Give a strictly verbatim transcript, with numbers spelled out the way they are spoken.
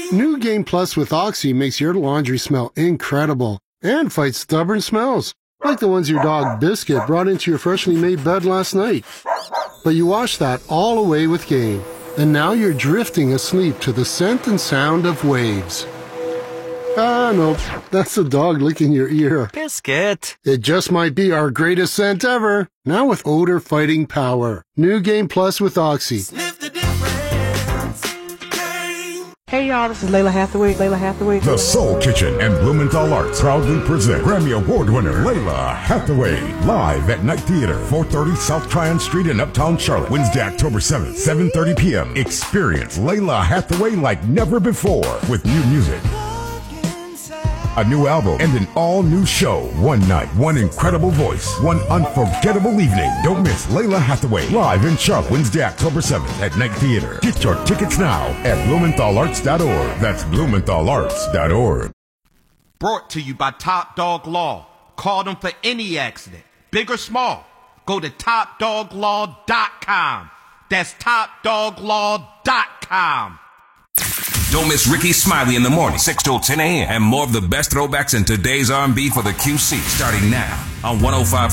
New Game Plus with Oxy makes your laundry smell incredible and fights stubborn smells, like the ones your dog Biscuit brought into your freshly made bed last night. But you wash that all away with Game, and now you're drifting asleep to the scent and sound of waves. Ah, no, that's the dog licking your ear. Biscuit. It just might be our greatest scent ever, now with odor-fighting power. New Game Plus with Oxy. Sniff the difference. Game. Hey y'all, this is Layla Hathaway. Layla Hathaway. The Soul Kitchen and Blumenthal Arts proudly present Grammy Award winner Layla Hathaway live at Night Theater, four thirty South Tryon Street in Uptown Charlotte, Wednesday, October seventh, seven thirty p.m. Experience Layla Hathaway like never before with new music, a new album, and an all-new show. One night, one incredible voice, one unforgettable evening. Don't miss Layla Hathaway live in Charlotte, Wednesday, October seventh at Night Theater. Get your tickets now at blumenthal arts dot org. That's blumenthal arts dot org. Brought to you by Top Dog Law. Call them for any accident, big or small. Go to top dog law dot com. That's top dog law dot com. Don't miss Ricky Smiley in the morning, six till ten a.m. And more of the best throwbacks in today's R and B for the Q C starting now on one oh five